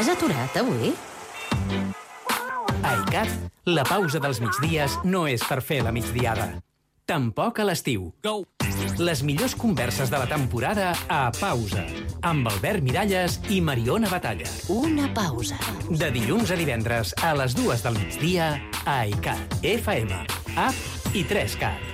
T'has aturat avui? A ICAT, la pausa dels migdies no és per fer la migdiada. Tampoc a l'estiu. Les millors converses de la temporada a Pausa, amb Albert Miralles i Mariona Batalla. Una pausa. De dilluns a divendres a les 2 del migdia a ICAT, FM, App i 3CAT.